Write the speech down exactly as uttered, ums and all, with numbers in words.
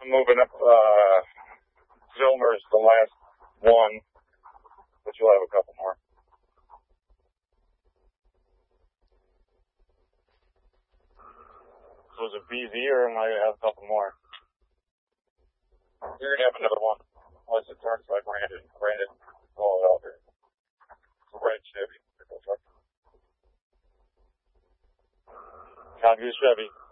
I'm moving up, uh, Zilmer's the last one, but you'll have a couple more. So was it B Z or am I have a couple more? You're gonna have another one. Unless it turns like Brandon. Brandon, call it out there. It's a red Chevy. Congoose Chevy.